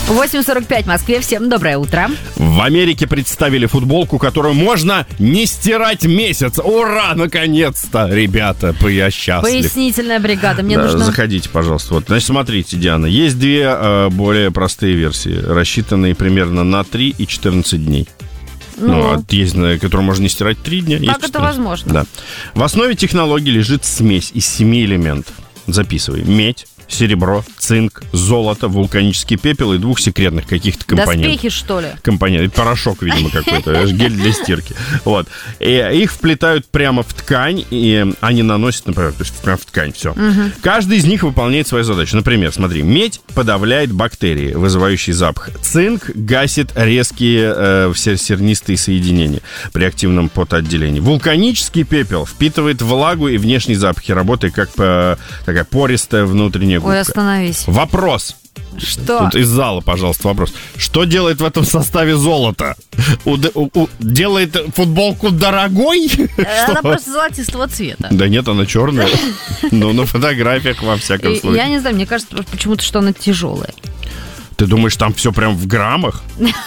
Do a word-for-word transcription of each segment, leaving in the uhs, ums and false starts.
восемь сорок пять в Москве. Всем доброе утро. В Америке представили футболку, которую можно не стирать месяц. Ура, наконец-то, ребята, я счастлив. Пояснительная бригада, мне да, нужно... Заходите, пожалуйста. Вот, значит, смотрите, Диана, есть две э, более простые версии, рассчитанные примерно на три и четырнадцать дней. Ну, ну есть, которую можно не стирать три дня. Как это возможно? Да. В основе технологии лежит смесь из семи элементов. Записывай. Медь, серебро, цинк, золото, вулканический пепел и двух секретных каких-то компонентов. Доспехи, что ли? Компоненты. Порошок, видимо, какой-то. Гель для стирки. Вот. И их вплетают прямо в ткань, и они наносят, например, то есть прямо в ткань, все. Угу. Каждый из них выполняет свою задачу. Например, смотри, медь подавляет бактерии, вызывающие запах. Цинк гасит резкие э, сернистые соединения при активном потоотделении. Вулканический пепел впитывает влагу и внешние запахи, работая как по, такая пористая внутренняя губка. Ой, остановись. Вопрос. Что? Тут из зала, пожалуйста, вопрос. Что делает в этом составе золото? У, у, у, делает футболку дорогой? Она просто золотистого цвета. Да нет, она черная. Ну, на фотографиях, во всяком случае. Я не знаю, мне кажется почему-то, что она тяжелая. Ты думаешь, там все прям в граммах?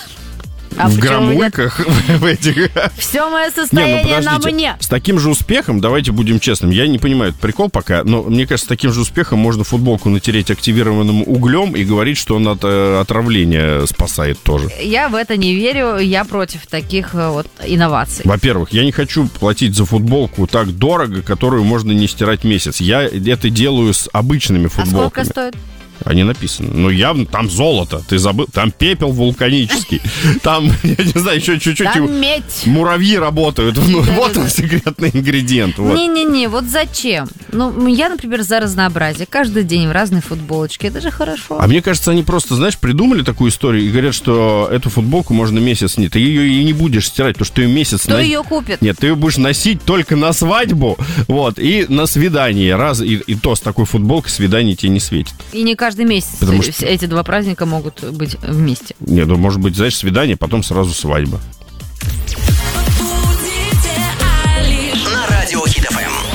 А в грамульках в этих. Все мое состояние не, ну, на мне. С таким же успехом, давайте будем честными, я не понимаю этот прикол пока, но мне кажется, с таким же успехом можно футболку натереть активированным углем и говорить, что он от э, отравления спасает тоже. Я в это не верю, я против таких вот инноваций. Во-первых, я не хочу платить за футболку так дорого, которую можно не стирать месяц. Я это делаю с обычными футболками. А сколько стоит? Они написаны. Ну, явно там золото. Ты забыл? Там пепел вулканический. Там, я не знаю, еще чуть-чуть... Там медь. Муравьи работают. Ну, вот он, секретный ингредиент. Не-не-не, вот зачем? Ну, я, например, за разнообразие. Каждый день в разной футболочке. Это же хорошо. А мне кажется, они просто, знаешь, придумали такую историю и говорят, что эту футболку можно месяц не... Ты ее и не будешь стирать, потому что ты ее месяц... Кто ее купит? Нет, ты ее будешь носить только на свадьбу, вот, и на свидание. Раз, и, и то с такой футболкой свидание тебе не светит. И не каждый месяц Потому что... эти два праздника могут быть вместе. Нет, ну, может быть, знаешь, свидание, потом сразу свадьба. На радио Хит эф эм.